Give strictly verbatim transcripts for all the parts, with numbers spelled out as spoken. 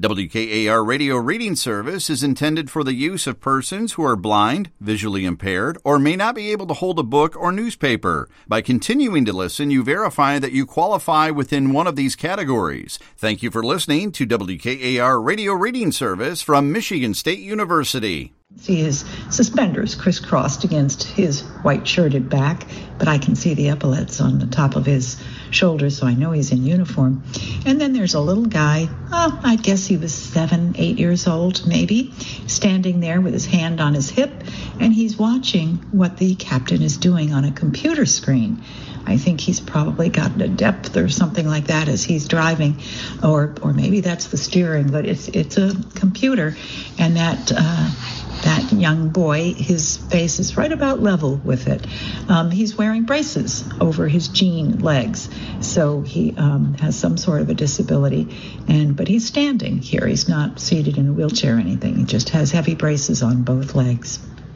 W K A R Radio Reading Service is intended for the use of persons who are blind, visually impaired, or may not be able to hold a book or newspaper. By continuing to listen, you verify that you qualify within one of these categories. Thank you for listening to W K A R Radio Reading Service from Michigan State University. See his suspenders crisscrossed against his white-shirted back, but I can see the epaulets on the top of his shoulders, so I know he's in uniform. And then there's a little guy, oh, I guess he was seven, eight years old, maybe, standing there with his hand on his hip, and he's watching what the captain is doing on a computer screen. I think he's probably gotten a depth or something like that as he's driving, or or maybe that's the steering, but it's it's a computer, and that uh, that young boy, his face is right about level with it. Um, he's wearing braces over his jean legs, so he um, has some sort of a disability, and but he's standing here. He's not seated in a wheelchair or anything. He just has heavy braces on both legs.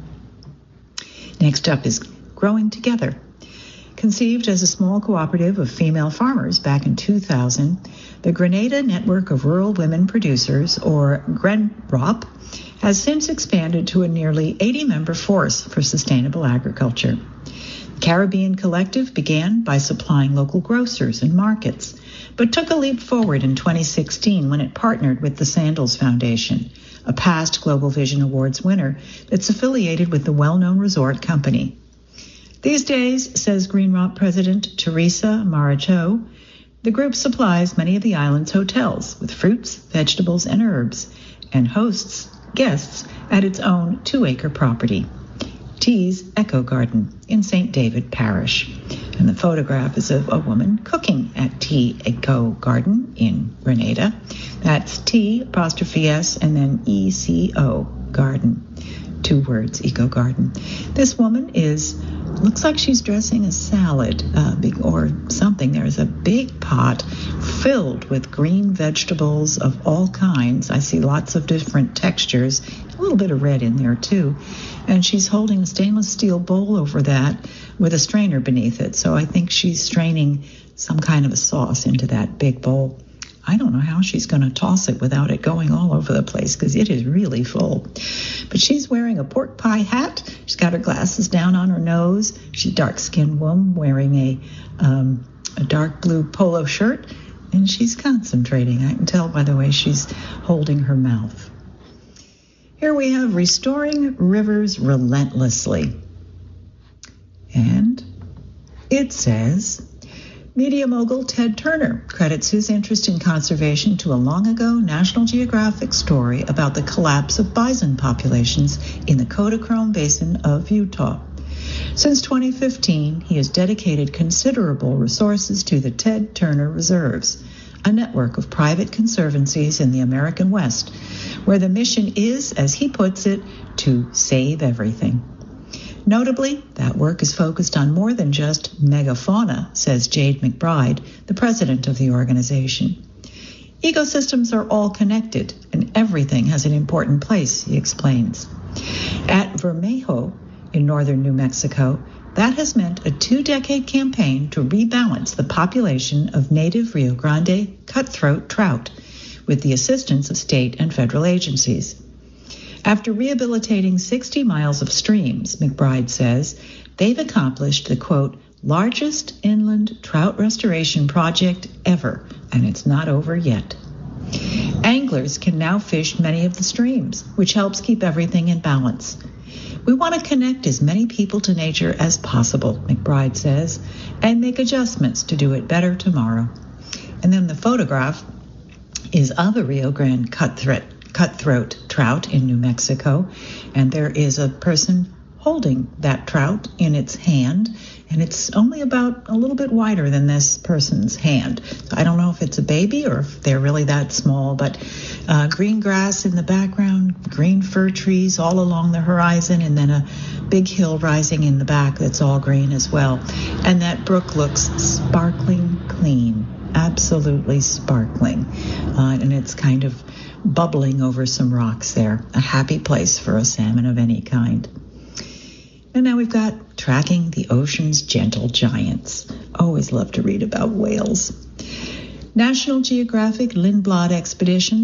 Next up is Growing Together. Conceived as a small cooperative of female farmers back in two thousand, the Grenada Network of Rural Women Producers, or GRENROP, has since expanded to a nearly eighty-member force for sustainable agriculture. The Caribbean Collective began by supplying local grocers and markets, but took a leap forward in twenty sixteen when it partnered with the Sandals Foundation, a past Global Vision Awards winner that's affiliated with the well-known resort company. These days, says GRENROP President Teresa Maracho, the group supplies many of the island's hotels with fruits, vegetables, and herbs, and hosts guests at its own two-acre property, Tea's Eco Garden in Saint David Parish. And the photograph is of a woman cooking at Tea Eco Garden in Grenada. That's T apostrophe S and then E C O Garden. Two words, Eco Garden. This woman is, looks like she's dressing a salad uh, or something. There's a big pot filled with green vegetables of all kinds. I see lots of different textures, a little bit of red in there too. And she's holding a stainless steel bowl over that with a strainer beneath it. So I think she's straining some kind of a sauce into that big bowl. I don't know how she's going to toss it without it going all over the place because it is really full. But she's wearing a pork pie hat. She's got her glasses down on her nose. She's a dark-skinned woman wearing a, um, a dark blue polo shirt, and she's concentrating. I can tell by the way she's holding her mouth. Here we have Restoring Rivers Relentlessly. And it says, media mogul Ted Turner credits his interest in conservation to a long-ago National Geographic story about the collapse of bison populations in the Kodachrome Basin of Utah. Since twenty fifteen, he has dedicated considerable resources to the Ted Turner Reserves, a network of private conservancies in the American West, where the mission is, as he puts it, to save everything. Notably, that work is focused on more than just megafauna, says Jade McBride, the president of the organization. Ecosystems are all connected, and everything has an important place, he explains. At Vermejo, in northern New Mexico, that has meant a two-decade campaign to rebalance the population of native Rio Grande cutthroat trout, with the assistance of state and federal agencies. After rehabilitating sixty miles of streams, McBride says, they've accomplished the, quote, largest inland trout restoration project ever, and it's not over yet. Anglers can now fish many of the streams, which helps keep everything in balance. We want to connect as many people to nature as possible, McBride says, and make adjustments to do it better tomorrow. And then the photograph is of a Rio Grande cutthroat cutthroat trout in New Mexico, and there is a person holding that trout in its hand, and it's only about a little bit wider than this person's hand. I don't know if it's a baby or if they're really that small, but uh, green grass in the background, green fir trees all along the horizon, and then a big hill rising in the back that's all green as well. And that brook looks sparkling clean, absolutely sparkling, uh, and it's kind of bubbling over some rocks there. A happy place for a salmon of any kind. And now we've got Tracking the Ocean's Gentle Giants. Always love to read about whales. National Geographic Lindblad Expedition